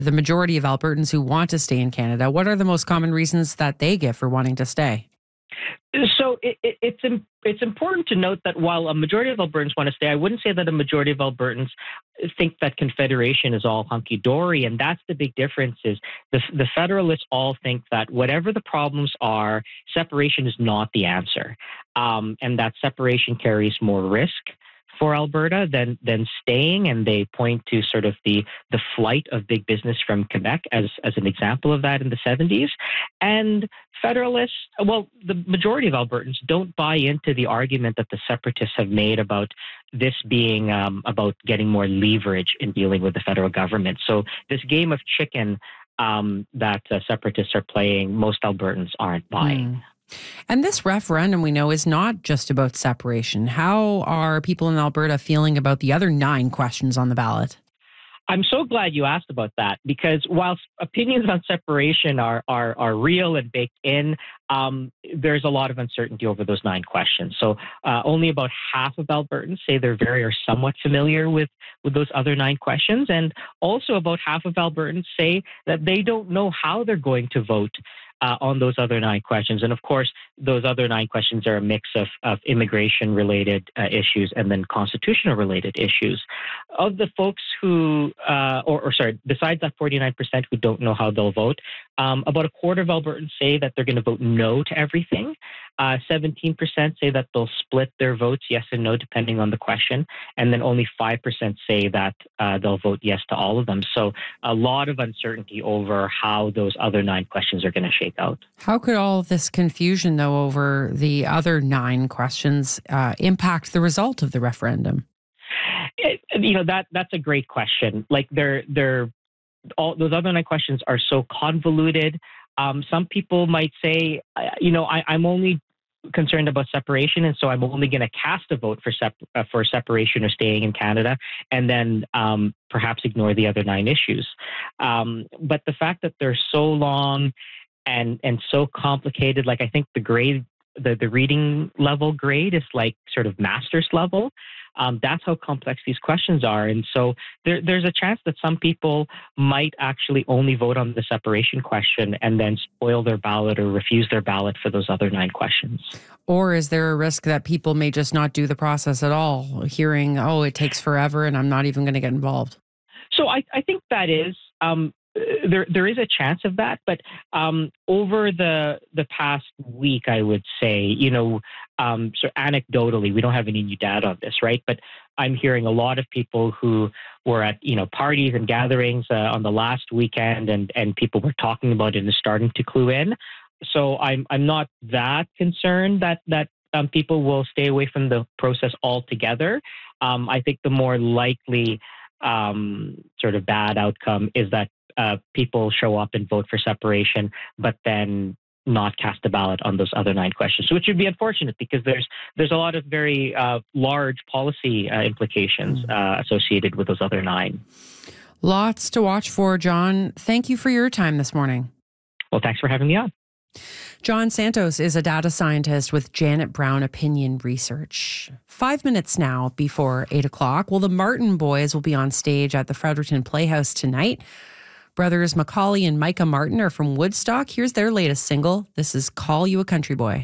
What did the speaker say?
the majority of Albertans who want to stay in Canada, what are the most common reasons that they give for wanting to stay? So it's important to note that while a majority of Albertans want to stay, I wouldn't say that a majority of Albertans think that Confederation is all hunky-dory. And that's the big difference is the Federalists all think that whatever the problems are, separation is not the answer. And that separation carries more risk for Alberta than staying, and they point to sort of the flight of big business from Quebec as an example of that in the 70s. And Federalists, well, the majority of Albertans don't buy into the argument that the separatists have made about this being about getting more leverage in dealing with the federal government. So this game of chicken that separatists are playing, most Albertans aren't buying. And this referendum, we know, is not just about separation. How are people in Alberta feeling about the other 9 questions on the ballot? I'm so glad you asked about that, because while opinions on separation are real and baked in, there's a lot of uncertainty over those 9 questions. So only about half of Albertans say they're very or somewhat familiar with those other 9 questions. And also about half of Albertans say that they don't know how they're going to vote on those other 9 questions. And of course, those other 9 questions are a mix of immigration-related issues and then constitutional-related issues. Of the folks who, besides that 49% who don't know how they'll vote, about a quarter of Albertans say that they're going to vote no to everything. 17% say that they'll split their votes, yes and no, depending on the question. And then only 5% say that they'll vote yes to all of them. So a lot of uncertainty over how those other 9 questions are going to shake out. How could all this confusion, though, over the other 9 questions impact the result of the referendum? That's a great question. Like all those other 9 questions are so convoluted. Some people might say, I'm only concerned about separation, and so I'm only going to cast a vote for separation or staying in Canada, and then perhaps ignore the other 9 issues. But the fact that they're so long and so complicated, like I think the reading level grade is like sort of master's level. That's how complex these questions are. And so there's a chance that some people might actually only vote on the separation question and then spoil their ballot or refuse their ballot for those other 9 questions. Or is there a risk that people may just not do the process at all, hearing, it takes forever and I'm not even going to get involved? So I think that is... There is a chance of that, but over the past week, I would say, so anecdotally, we don't have any new data on this, right? But I'm hearing a lot of people who were at parties and gatherings on the last weekend, and people were talking about it and starting to clue in. So I'm not that concerned that people will stay away from the process altogether. I think the more likely sort of bad outcome is that people show up and vote for separation, but then not cast a ballot on those other 9 questions, which would be unfortunate because there's a lot of very large policy implications associated with those other 9. Lots to watch for, John. Thank you for your time this morning. Well, thanks for having me on. John Santos is a data scientist with Janet Brown Opinion Research. 5 minutes now before 8 o'clock. Well, the Martin Boys will be on stage at the Fredericton Playhouse tonight. Brothers Macaulay and Micah Martin are from Woodstock. Here's their latest single. This is Call You a Country Boy.